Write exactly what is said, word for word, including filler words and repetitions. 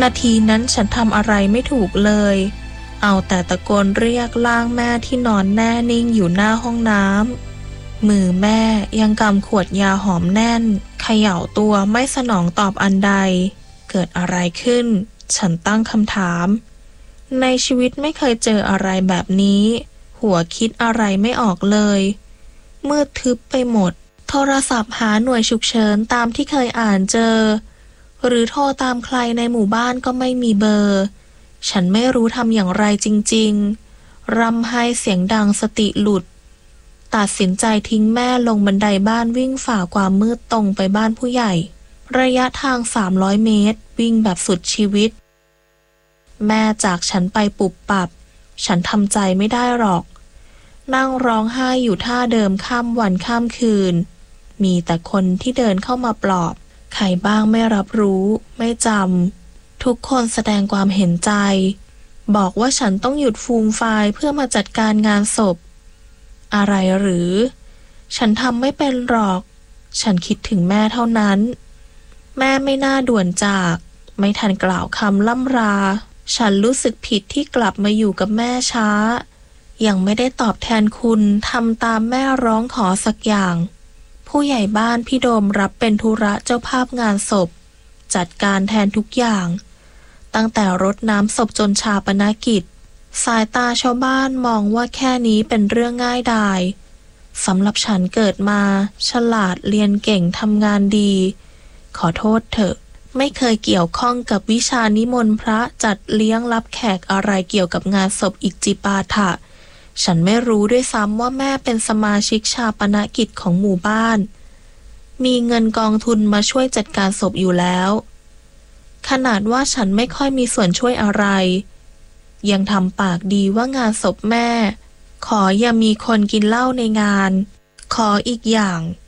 นาทีนั้นฉันทำอะไรไม่ถูกเลยเอาแต่ตะโกนเรียกล่างแม่ที่นอนแน่นิ่งอยู่หน้าห้องน้ำมือแม่ยังกำขวดยาหอมแน่นเขย่าตัวไม่สนองตอบอันใดเกิดอะไรขึ้นฉันตั้งคำถามในชีวิตไม่เคยเจออะไรแบบนี้หัวคิดอะไรไม่ออกเลยมืดทึบไปหมดโทรศัพท์หาหน่วยฉุกเฉินตามที่เคยอ่านเจอหรือโทรตามใครในหมู่บ้านก็ไม่มีเบอร์ฉันไม่รู้ทำอย่างไรจริงๆร่ำไห้เสียงดังสติหลุดตัดสินใจทิ้งแม่ลงบันไดบ้านวิ่งฝ่าความมืดตรงไปบ้านผู้ใหญ่ระยะทางสามร้อยเมตรวิ่งแบบสุดชีวิตแม่จากฉันไปปุบปับฉันทำใจไม่ได้หรอกนั่งร้องไห้อยู่ท่าเดิมข้ามวันข้ามคืนมีแต่คนที่เดินเข้ามาปลอบใครบ้างไม่รับรู้ไม่จำทุกคนแสดงความเห็นใจบอกว่าฉันต้องหยุดฟูมฟายเพื่อมาจัดการงานศพอะไรหรือฉันทำไม่เป็นหรอกฉันคิดถึงแม่เท่านั้นแม่ไม่น่าด่วนจากไม่ทันกล่าวคำล่ำราฉันรู้สึกผิดที่กลับมาอยู่กับแม่ช้ายังไม่ได้ตอบแทนคุณทำตามแม่ร้องขอสักอย่างผู้ใหญ่บ้านพี่โดมรับเป็นธุระเจ้าภาพงานศพจัดการแทนทุกอย่างตั้งแต่รดน้ำศพจนชาปนกิจสายตาชาวบ้านมองว่าแค่นี้เป็นเรื่องง่ายดายสำหรับฉันเกิดมาฉลาดเรียนเก่งทำงานดีขอโทษเถอะไม่เคยเกี่ยวข้องกับวิชานิมนต์พระจัดเลี้ยงรับแขกอะไรเกี่ยวกับงานศพอิจิปาถะฉันไม่รู้ด้วยซ้ำว่าแม่เป็นสมาชิกชาปนกิจของหมู่บ้านมีเงินกองทุนมาช่วยจัดการศพอยู่แล้วขนาดว่าฉันไม่ค่อยมีส่วนช่วยอะไรยังทำปากดีว่างานศพแม่ขออย่ามีคนกินเหล้าในงานขออีกอย่าง